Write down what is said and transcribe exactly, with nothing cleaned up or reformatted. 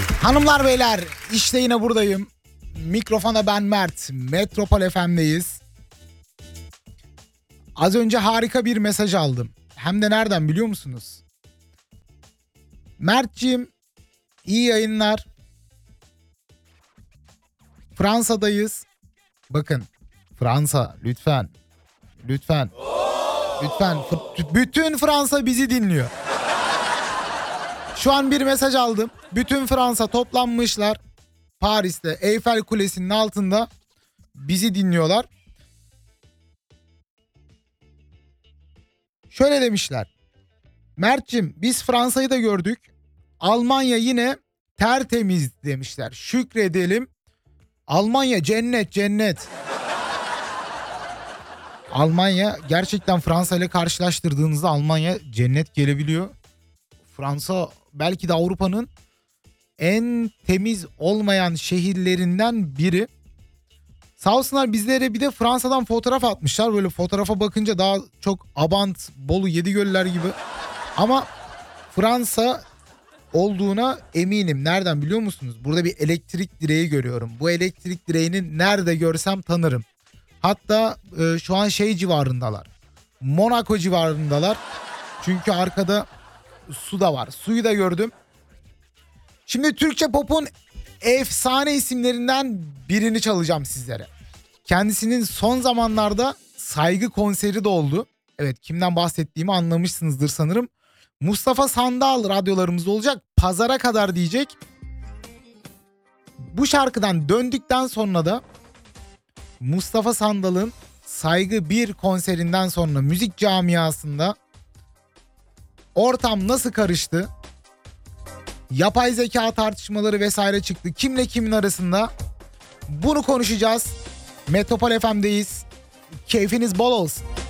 Hanımlar beyler, işte yine buradayım. Mikrofona ben Mert. Metropol F M'deyiz. Az önce harika bir mesaj aldım. Hem de nereden biliyor musunuz? Mert'ciğim, iyi yayınlar. Fransa'dayız. Bakın, Fransa lütfen. Lütfen. Lütfen. Bütün Fransa bizi dinliyor. Şu an bir mesaj aldım. Bütün Fransa toplanmışlar. Paris'te Eyfel Kulesi'nin altında bizi dinliyorlar. Şöyle demişler. Mert'cim, biz Fransa'yı da gördük. Almanya yine tertemiz demişler. Şükredelim. Almanya cennet cennet. Almanya gerçekten Fransa ile karşılaştırdığınızda Almanya cennet gelebiliyor. Fransa belki de Avrupa'nın en temiz olmayan şehirlerinden biri. Sağ olsunlar bizlere bir de Fransa'dan fotoğraf atmışlar. Böyle fotoğrafa bakınca daha çok Abant, Bolu, Yedigöller gibi. Ama Fransa olduğuna eminim. Nereden biliyor musunuz? Burada bir elektrik direği görüyorum. Bu elektrik direğini nerede görsem tanırım. Hatta e, şu an şey civarındalar. Monaco civarındalar. Çünkü arkada su da var. Suyu da gördüm. Şimdi Türkçe pop'un efsane isimlerinden birini çalacağım sizlere. Kendisinin son zamanlarda saygı konseri de oldu. Evet, kimden bahsettiğimi anlamışsınızdır sanırım. Mustafa Sandal radyolarımızda olacak. Pazara kadar diyecek. Bu şarkıdan döndükten sonra da Mustafa Sandal'ın Saygı bir konserinden sonra müzik camiasında ortam nasıl karıştı? Yapay zeka tartışmaları vesaire çıktı. Kimle kimin arasında? Bunu konuşacağız. Metropol F M'deyiz. Keyfiniz bol olsun.